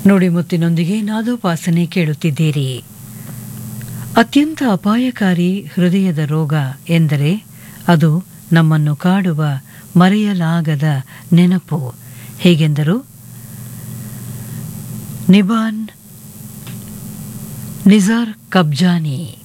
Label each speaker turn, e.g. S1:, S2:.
S1: ನುಡಿಮುತ್ತಿನೊಂದಿಗೆ ನಾದೋಪಾಸನೆ ಕೇಳುತ್ತಿದ್ದೀರಿ. ಅತ್ಯಂತ ಅಪಾಯಕಾರಿ ಹೃದಯದ ರೋಗ ಎಂದರೆ ಅದು ನಮ್ಮನ್ನು ಕಾಡುವ ಮರೆಯಲಾಗದ ನೆನಪು. ಹೇಗೆಂದರು ನಿಜಾರ್ ಕಬ್ಜಾನಿ.